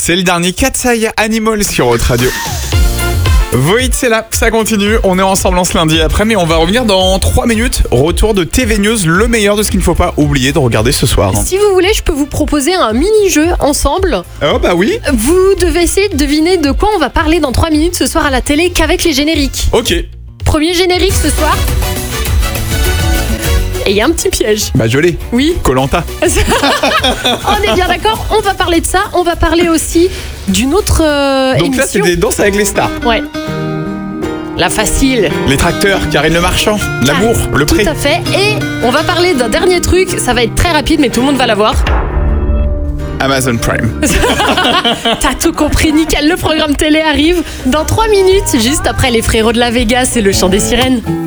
C'est le dernier Katsai Animal sur Haute Radio. Void, c'est là, ça continue. On est ensemble en ce lundi après, mais on va revenir dans 3 minutes. Retour de TV News, le meilleur de ce qu'il ne faut pas oublier de regarder ce soir. Si vous voulez, je peux vous proposer un mini-jeu ensemble. Oh bah oui. Vous devez essayer de deviner de quoi on va parler dans 3 minutes ce soir à la télé qu'avec les génériques. Ok. Premier générique ce soir. Et il y a un petit piège. Bah je l'ai. Oui. Koh-Lanta. On est bien d'accord. On va parler de ça. On va parler aussi d'une autre Donc émission. là, c'est des danses avec les stars. Ouais. La facile. Les tracteurs, Karine Le Marchand, l'amour, le pré. Tout à fait. Et on va parler d'un dernier truc. Ça va être très rapide, mais tout le monde va l'avoir. Amazon Prime. T'as tout compris, nickel. Le programme télé arrive dans 3 minutes, juste après les frérots de la Vegas et le chant des sirènes.